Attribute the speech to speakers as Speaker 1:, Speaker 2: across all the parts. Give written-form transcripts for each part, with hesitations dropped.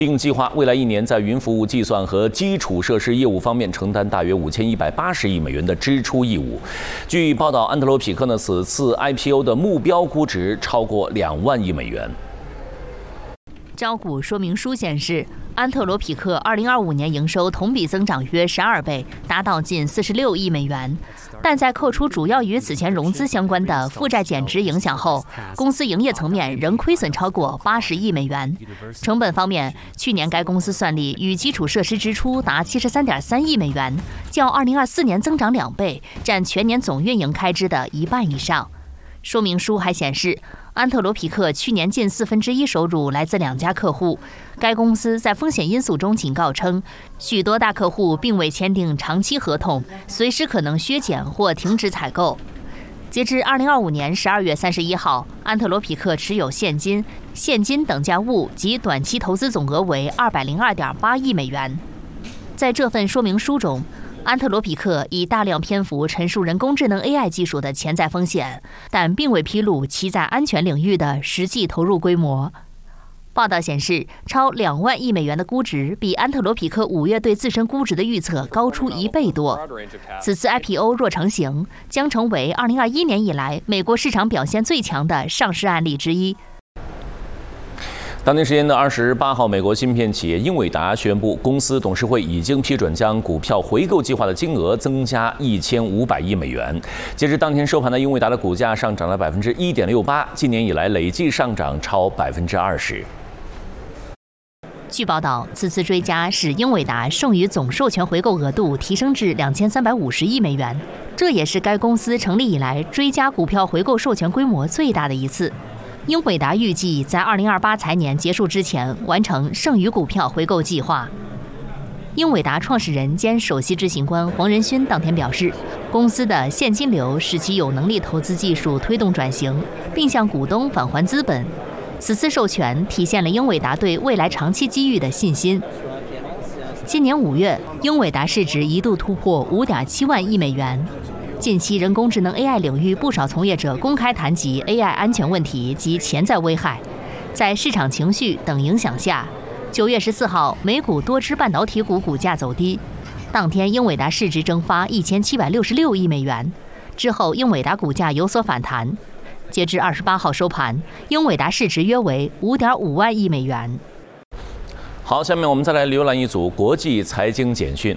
Speaker 1: 并计划未来1年在云服务计算和基础设施业务方面承担大约5180亿美元的支出义务。据报道，安特罗匹克此次 IPO 的目标估值超过2万亿美元。
Speaker 2: 招股说明书显示，安特罗匹克2025年营收同比增长约12倍，达到近46亿美元。但在扣除主要与此前融资相关的负债减值影响后，公司营业层面仍亏损超过80亿美元。成本方面，去年该公司算力与基础设施支出达73.3亿美元，较2024年增长2倍，占全年总运营开支的1半以上。说明书还显示，安特罗匹克去年近1/4收入来自2家客户。该公司在风险因素中警告称，许多大客户并未签订长期合同，随时可能削减或停止采购。截至2025年12月31号，安特罗匹克持有现金等价物及短期投资总额为202.8亿美元。在这份说明书中，安特罗匹克以大量篇幅陈述人工智能 AI 技术的潜在风险，但并未披露其在安全领域的实际投入规模。报道显示，超2万亿美元的估值比安特罗匹克5月对自身估值的预测高出1倍多。此次 IPO 若成型，将成为2021年以来美国市场表现最强的上市案例之一。
Speaker 1: 当地时间的28号，美国芯片企业英伟达宣布，公司董事会已经批准将股票回购计划的金额增加1500亿美元。截至当天收盘的英伟达的股价上涨了1.68%，今年以来累计上涨超20%。
Speaker 2: 据报道，此次追加使英伟达剩余总授权回购额度提升至2350亿美元，这也是该公司成立以来追加股票回购授权规模最大的一次。英伟达预计在2028财年结束之前完成剩余股票回购计划。英伟达创始人兼首席执行官黄仁勋当天表示，公司的现金流使其有能力投资技术推动转型，并向股东返还资本。此次授权体现了英伟达对未来长期机遇的信心。今年5月，英伟达市值一度突破5.7万亿美元。近期，人工智能 AI 领域不少从业者公开谈及 AI 安全问题及潜在危害。在市场情绪等影响下，9月14号，美股多只半导体股股价走低。当天，英伟达市值蒸发1766亿美元。之后，英伟达股价有所反弹。截至28号收盘，英伟达市值约为5.5万亿美元。
Speaker 1: 好，下面我们再来浏览一组国际财经简讯。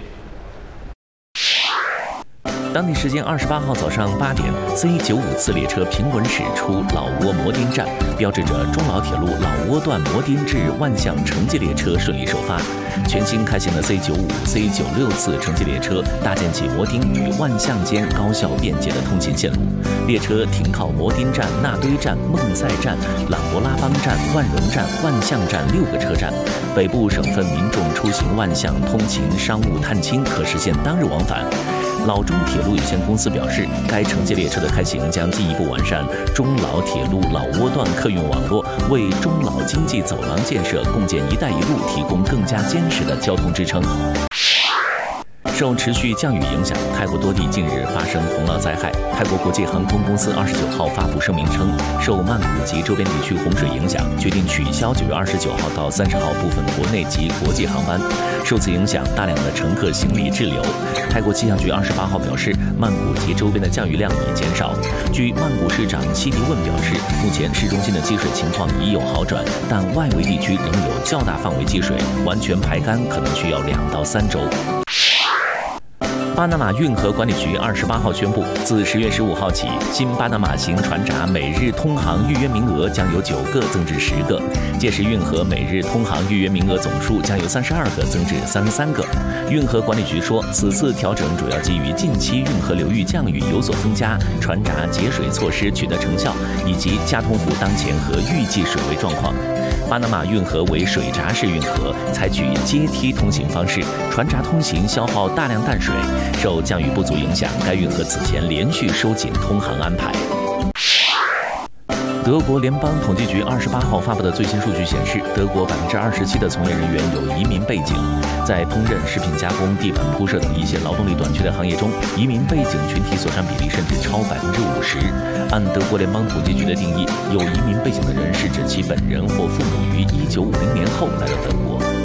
Speaker 1: 当地时间28号早上8点 ，C95次列车平稳驶出老挝摩丁站，标志着中老铁路老挝段摩丁至万象城际列车顺利首发。全新开行的 C95、C96次城际列车搭建起摩丁与万象间高效便捷的通勤线路。列车停靠摩丁站、纳堆站、孟塞站、朗勃拉邦站、万荣站、万象站6个车站。北部省份民众出行万象通勤、商务探亲可实现当日往返。老中铁路有限公司表示，该城际列车的开行将进一步完善中老铁路老挝段客运网络，为中老经济走廊建设共建“一带一路”提供更加坚实的交通支撑。受持续降雨影响，泰国多地近日发生洪涝灾害。泰国国际航空公司29号发布声明称，受曼谷及周边地区洪水影响，决定取消9月29号到30号部分国内及国际航班。受此影响，大量的乘客行李滞留。泰国气象局28号表示，曼谷及周边的降雨量已减少。据曼谷市长西迪问表示，目前市中心的积水情况已有好转，但外围地区仍有较大范围积水，完全排干可能需要2到3周。巴拿马运河管理局28号宣布，自10月15号起，新巴拿马型船闸每日通航预约名额将由9个增至10个，届时运河每日通航预约名额总数将由32个增至33个。运河管理局说，此次调整主要基于近期运河流域降雨有所增加，船闸节水措施取得成效，以及加通湖当前和预计水位状况。巴拿马运河为水闸式运河，采取阶梯通行方式，船闸通行消耗大量淡水。受降雨不足影响，该运河此前连续收紧通航安排。 德国联邦统计局28号发布的最新数据显示，德国27%的从业人员有移民背景。在烹饪、食品加工、地板铺设等一些劳动力短缺的行业中，移民背景群体所占比例甚至超50%。按德国联邦统计局的定义，有移民背景的人是指其本人或父母于1950年后来到德国。